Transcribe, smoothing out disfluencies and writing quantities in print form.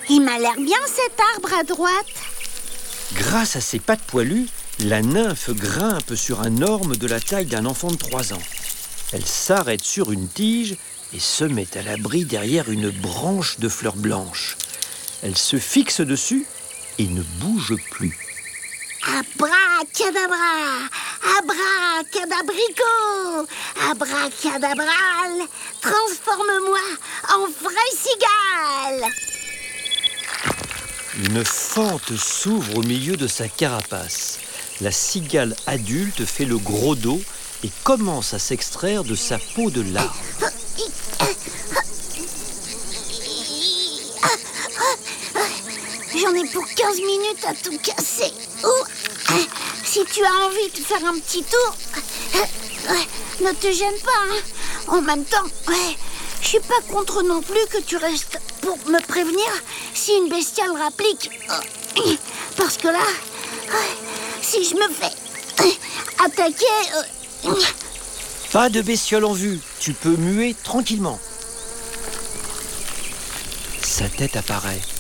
Il m'a l'air bien cet arbre à droite. Grâce à ses pattes poilues, la nymphe grimpe sur un orme de la taille d'un enfant de 3 ans. Elle s'arrête sur une tige et se met à l'abri derrière une branche de fleurs blanches. Elle se fixe dessus et ne bouge plus. Abracadabra, abracadabrico, abracadabral, transforme-moi en vraie cigale. Une fente s'ouvre au milieu de sa carapace. La cigale adulte fait le gros dos et commence à s'extraire de sa peau de larve. J'en ai pour 15 minutes à tout casser. Si tu as envie de faire un petit tour, ne te gêne pas. En même temps, je suis pas contre non plus que tu restes pour me prévenir si une bestiale rapplique. Parce que là, si je me fais attaquer... Pas de bestiole en vue, tu peux muer tranquillement. Sa tête apparaît.